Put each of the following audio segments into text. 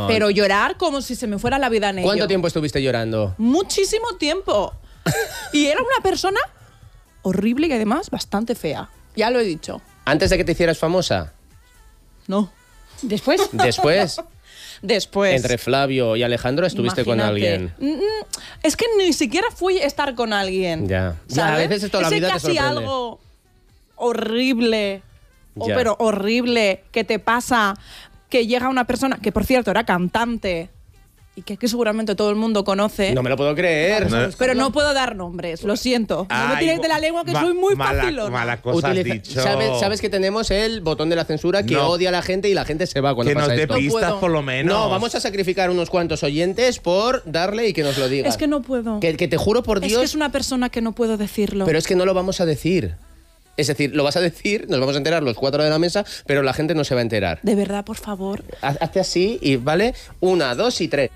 Pero llorar como si se me fuera la vida en ello. ¿Cuánto tiempo estuviste llorando? Muchísimo tiempo. Y era una persona horrible y además bastante fea. Ya lo he dicho. ¿Antes de que te hicieras famosa? No. ¿Después? ¿Después? Después. Entre Flavio y Alejandro estuviste con alguien. Es que ni siquiera fui a estar con alguien. Ya. ¿Sabes? Ya, a veces esto la vida te casi sorprende. algo horrible. Ya. Pero horrible que te pasa, que llega una persona, que por cierto era cantante y que seguramente todo el mundo conoce. No me lo puedo creer. No. Pero no puedo dar nombres, lo siento. No me Ay, tiréis de la lengua que soy muy facilona. Mala cosa has dicho. ¿Sabes que tenemos el botón de la censura que No. odia a la gente y la gente se va cuando Que nos pasa dé esto? pistas puedo. por lo menos. No, vamos a sacrificar unos cuantos oyentes por darle y que nos lo diga. Es que no puedo. Que te juro por Es Dios. que es una persona que no puedo decirlo. Pero es que no lo vamos a decir. Es decir, lo vas a decir, nos vamos a enterar los 4 de la mesa, pero la gente no se va a enterar. De verdad, por favor. Hazte así y vale 1, 2 y 3.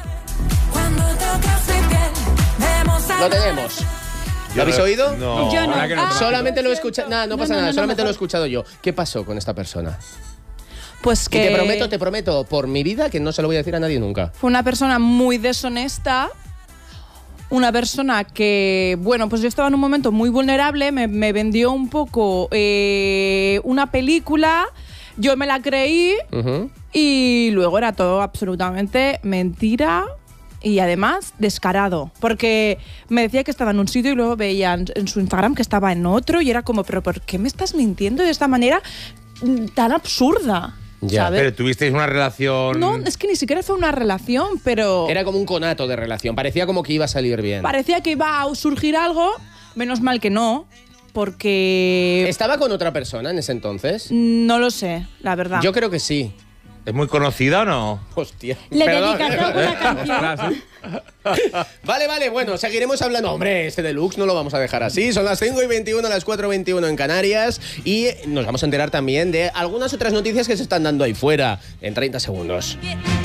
Lo tenemos. ¿Lo habéis oído? No. Yo no. Ahora que no. Solamente lo he escuchado. Nada, no pasa nada, solamente lo he mejor. escuchado yo. ¿Qué pasó con esta persona? Pues Y que te prometo, por mi vida, que no se lo voy a decir a nadie nunca. fue una persona muy deshonesta. Una persona que, bueno, pues yo estaba en un momento muy vulnerable, me vendió un poco una película, yo me la creí Ujú. y luego era todo absolutamente mentira y además descarado. Porque me decía que estaba en un sitio y luego veía en su Instagram que estaba en otro y era como, pero ¿por qué me estás mintiendo de esta manera tan absurda? Ya, ¿sabes? Pero tuvisteis una relación... No, es que ni siquiera fue una relación, pero Era como un conato de relación. Parecía como que iba a salir bien. parecía que iba a surgir algo, menos mal que no, porque ¿Estaba con otra persona en ese entonces? no lo sé, la verdad. Yo creo que sí. ¿Es muy conocida o no? Hostia. ¿Le Perdón. dedicaste alguna canción? Vale, bueno, seguiremos hablando. Hombre, este deluxe no lo vamos a dejar así. Son las 5:21, las 4:21 en Canarias. Y nos vamos a enterar también de algunas otras noticias que se están dando ahí fuera en 30 segundos.